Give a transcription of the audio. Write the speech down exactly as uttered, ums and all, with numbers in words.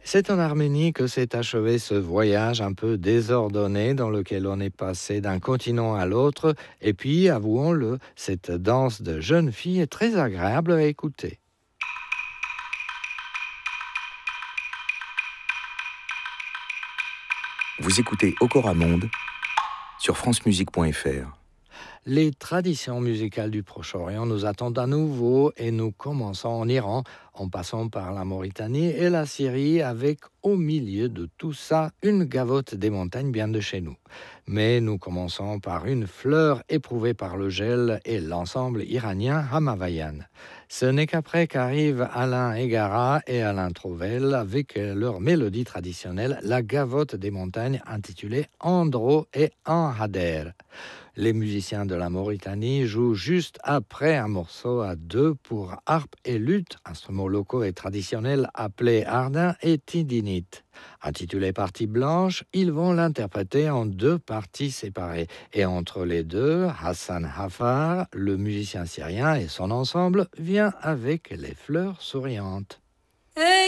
C'est en Arménie que s'est achevé ce voyage un peu désordonné dans lequel on est passé d'un continent à l'autre. Et puis, avouons-le, cette danse de jeunes filles est très agréable à écouter. Vous écoutez Okora Monde sur francemusique point f r. Les traditions musicales du Proche-Orient nous attendent à nouveau et nous commençons en Iran, en passant par la Mauritanie et la Syrie, avec au milieu de tout ça une gavotte des montagnes bien de chez nous. Mais nous commençons par une fleur éprouvée par le gel et l'ensemble iranien Hamavayan. Ce n'est qu'après qu'arrivent Alain Egara et Alain Trouvel avec leur mélodie traditionnelle, la gavotte des montagnes intitulée Andro et Enhader. Les musiciens de la Mauritanie jouent juste après un morceau à deux pour harpe et luth, instruments locaux et traditionnels appelés ardin et tidinit. Intitulé Partie blanche, ils vont l'interpréter en deux parties séparées. Et entre les deux, Hassan Hafar, le musicien syrien et son ensemble, vient avec les fleurs souriantes.